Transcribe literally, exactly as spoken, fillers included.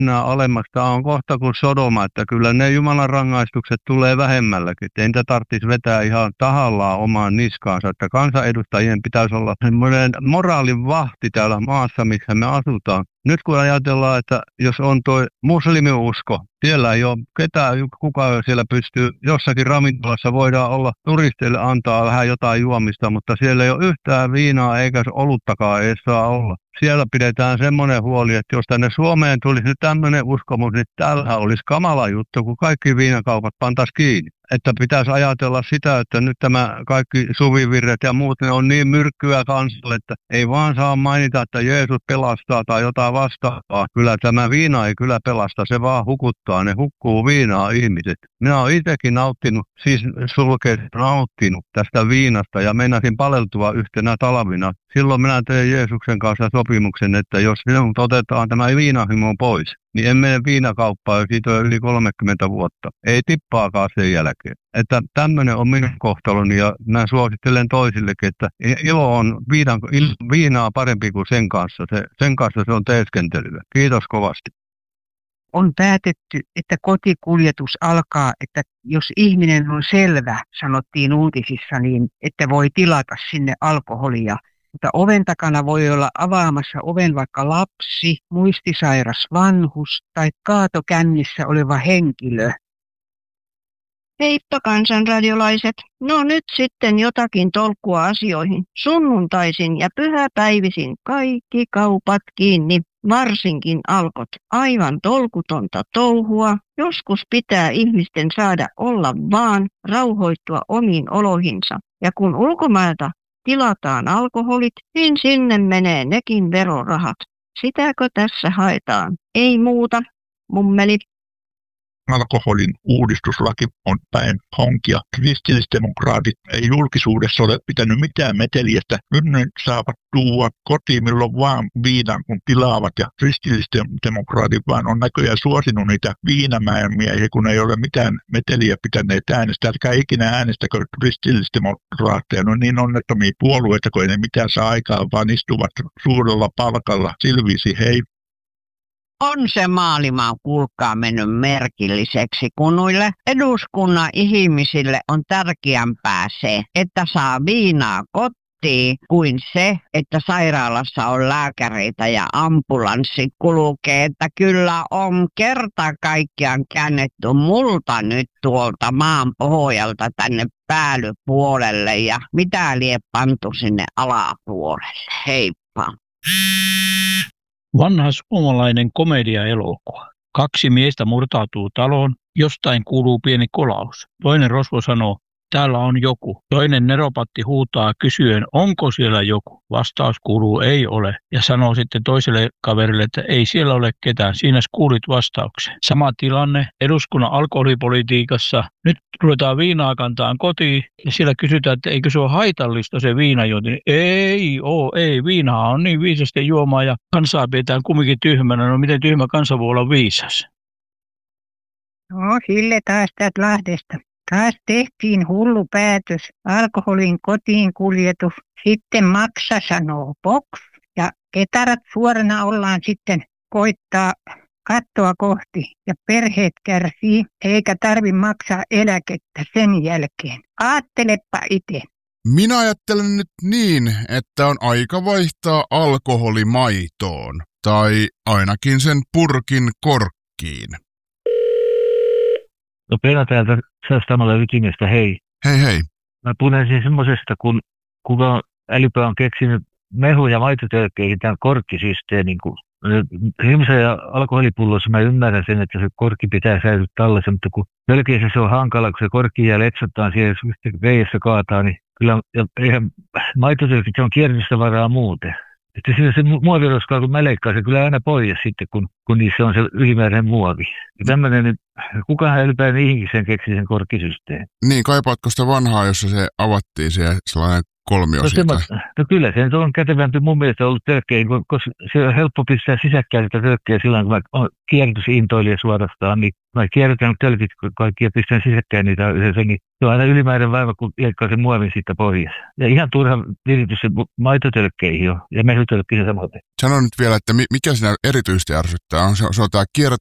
mennään alemmaksi. Tämä on kohta kuin Sodoma, että kyllä ne Jumalan rangaistukset tulee vähemmälläkin. Ei niitä tarvitsisi vetää ihan tahallaan omaan niskaansa, että kansanedustajien pitäisi olla semmoinen moraalin vahti täällä maassa, missä me asutaan. Nyt kun ajatellaan, että jos on tuo muslimiusko, siellä ei ole ketään, kuka siellä pystyy, jossakin ravintolassa voidaan olla turisteille antaa vähän jotain juomista, mutta siellä ei ole yhtään viinaa eikä oluttakaan ei saa olla. Siellä pidetään semmoinen huoli, että jos tänne Suomeen tulisi nyt tämmöinen uskomus, niin täällä olisi kamala juttu, kun kaikki viinakaupat pantaisiin kiinni. Että pitäisi ajatella sitä, että nyt tämä kaikki suvivirret ja muut, ne on niin myrkkyä kansalle, että ei vaan saa mainita, että Jeesus pelastaa tai jotain vastaavaa. Kyllä tämä viina ei kyllä pelasta, se vaan hukuttaa, ne hukkuu viinaa ihmiset. Minä olen itsekin nauttinut, siis sulkeesti nauttinut tästä viinasta ja meinasin paleltua yhtenä talvina. Silloin minä tein Jeesuksen kanssa sopimuksen, että jos minun otetaan tämä viinahimo pois, niin en mene viinakauppaan, jos siitä on yli kolmekymmentä vuotta. Ei tippaakaan sen jälkeen. Että tämmöinen on minun kohtaloni ja mä suosittelen toisillekin, että ilo on viinan, viinaa parempi kuin sen kanssa. Se, sen kanssa se on teeskentelyä. Kiitos kovasti. On päätetty, että kotikuljetus alkaa, että jos ihminen on selvä, sanottiin uutisissa, niin että voi tilata sinne alkoholia. Mutta oven takana voi olla avaamassa oven vaikka lapsi, muistisairas vanhus tai kaatokännissä oleva henkilö. Heippa kansanradiolaiset. No nyt sitten jotakin tolkkua asioihin. Sunnuntaisin ja pyhäpäivisin kaikki kaupat kiinni, varsinkin Alkot. Aivan tolkutonta touhua. Joskus pitää ihmisten saada olla vaan, rauhoittua omiin oloihinsa. Ja kun ulkomailta tilataan alkoholit, niin sinne menee nekin verorahat. Sitäkö tässä haetaan? Ei muuta, mummeli. Alkoholin uudistuslaki on päin honkia. Kristillisdemokraatit ei julkisuudessa ole pitänyt mitään meteliästä. Nyt ne saavat tuua kotiin milloin vaan viinan, kun tilaavat. Ja kristillisdemokraatit vaan on näköjään suosinut niitä viinamäärmiehiä, kun ei ole mitään meteliä pitäneet äänestää. Älkää ikinä äänestäkö kristillisdemokraatteja. No niin onnettomia puolueita, kun ei ne mitään saa aikaan, vaan istuvat suurella palkalla. Silvisi, hei. On se maailma, kuulkaa, mennyt merkilliseksi, kun noille eduskunnan ihmisille on tärkeämpää se, että saa viinaa kotiin, kuin se, että sairaalassa on lääkäreitä ja ambulanssi kulkee. Että kyllä on kerta kaikkiaan käännetty multa nyt tuolta maan pohjalta tänne päällypuolelle ja mitä lie pantu sinne alapuolelle. Heippa. Vanha suomalainen komedia-elokuva. Kaksi miestä murtautuu taloon, jostain kuuluu pieni kolaus. Toinen rosvo sanoo, täällä on joku. Toinen neropatti huutaa kysyen, onko siellä joku. Vastaus kuuluu, ei ole. Ja sanoo sitten toiselle kaverille, että ei siellä ole ketään. Siinä kuulit vastauksen. Sama tilanne eduskunnan alkoholipolitiikassa. Nyt ruvetaan viinaa kantaan kotiin ja siellä kysytään, että eikö se ole haitallista se viinajuonti. Ei oo, ei. Viinaa on niin viisasta juomaa ja kansaa pidetään kumminkin tyhmänä. No miten tyhmä kansa voi olla viisas? No sille taas täältä Lahdesta. Taas tehtiin hullu päätös, alkoholin kotiin kuljetus, sitten maksa sanoo box ja ketarat suorana ollaan sitten koittaa kattoa kohti ja perheet kärsii eikä tarvi maksaa eläkettä sen jälkeen. Aattelepa itse. Minä ajattelen nyt niin, että on aika vaihtaa alkoholi maitoon tai ainakin sen purkin korkkiin. No Peena täältä Säästämällä ytimestä, hei. Hei hei. Mä puhuisin semmoisesta, kun kuka älypää on keksinyt mehu- ja maitotölkkeihin tämän korkkisysteemin. Hymsä ja alkoholipullossa mä ymmärrän sen, että se korkki pitää säilyä tallessa, mutta kun tölkeissä se on hankala, kun se korkki jää letsotaan siellä, jos veijässä kaataa, niin kyllä ja eihän maitotölkit, se on kierrätystavaraa muuten. Että se, se muoviroskaa, kun mä leikkaan, se kyllä aina pois sitten, kun, kun niissä on se ylimääräinen muovi. Ja tämmöinen nyt, kukaan ylipäätään ihmisen keksi sen korkkisysteemin. Niin, kaipaatko sitä vanhaa, jossa se avattiin se sellainen kolmio No, siitä? se, no kyllä se nyt on kätevämpi mun mielestä ollut tölkkeihin, koska se on helppo pistää sisäkkäin sitä tölkkeä silloin, kun mä kierrätysintoilija suorastaan, niin mä kierrätän tölkit kaikki ja pistän sisäkkäin niitä yhdessä, niin se on aina ylimääräinen vaiva, kun leikkaa sen muovin siitä pois. Ja ihan turha viritys se maitotölkkeihin jo, ja mehytölkkiin samoin. Sano nyt vielä, että mikä siinä erityisesti ärsyttää. On se, se on tämä